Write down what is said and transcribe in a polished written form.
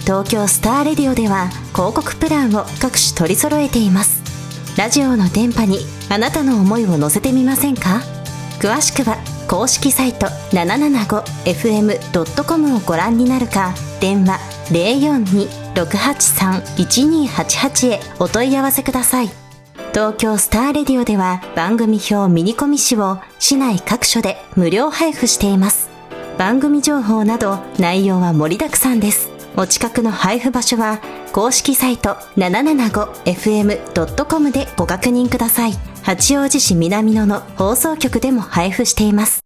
東京スターレディオでは広告プランを各種取り揃えています。ラジオの電波にあなたの思いを乗せてみませんか？詳しくは公式サイト 775fm.com をご覧になるか、電話 042-683-1288 へお問い合わせください。東京スターレディオでは番組表ミニコミ誌を市内各所で無料配布しています。番組情報など内容は盛りだくさんです。お近くの配布場所は公式サイト 775fm.com でご確認ください。八王子市南野の放送局でも配布しています。